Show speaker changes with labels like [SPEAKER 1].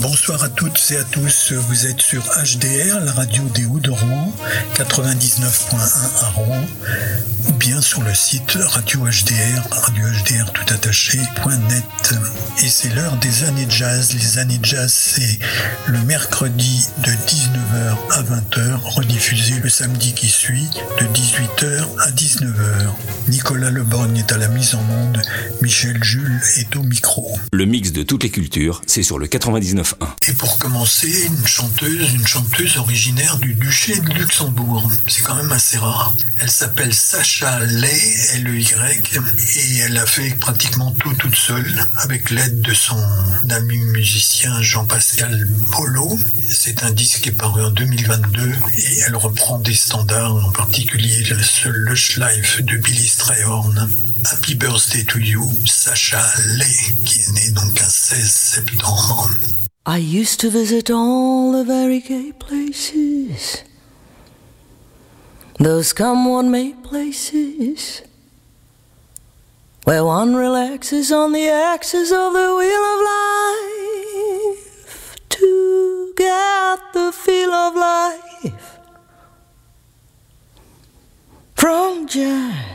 [SPEAKER 1] Bonsoir à toutes et à tous, vous êtes sur HDR, la radio des Hauts de Rouen, 99.1 à Rouen, ou bien sur le site Radio HDR, radiohdr.net. Et c'est l'heure des années jazz. Les années jazz, c'est le mercredi de 19h à 20h, rediffusé le samedi qui suit de 18h à 19h. Nicolas Leborgne est à la mise en onde, Michel Jules est au micro.
[SPEAKER 2] Le mix de toutes les cultures, c'est sur le 99.1.
[SPEAKER 1] Et pour commencer, une chanteuse originaire du duché de Luxembourg. C'est quand même assez rare. Elle s'appelle Sacha Ley, L-E-Y, et elle a fait pratiquement tout toute seule, avec l'aide de son ami musicien Jean-Pascal Bolo. C'est un disque qui est paru en 2022, et elle reprend des standards, en particulier le Lush Life de Billy Strayhorn. Happy Birthday to You, Sacha Ley, qui est née donc un 16 septembre.
[SPEAKER 3] I used to visit all the very gay places, those come one may places, where one relaxes on the axis of the wheel of life, to get the feel of life, from jazz